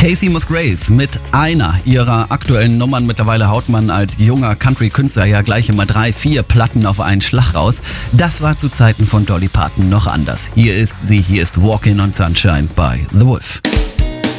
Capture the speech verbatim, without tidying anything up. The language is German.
Kacey Musgraves mit einer ihrer aktuellen Nummern. Mittlerweile haut man als junger Country-Künstler ja gleich immer drei, vier Platten auf einen Schlag raus. Das war zu Zeiten von Dolly Parton noch anders. Hier ist sie, hier ist Walking on Sunshine bei The Wolf.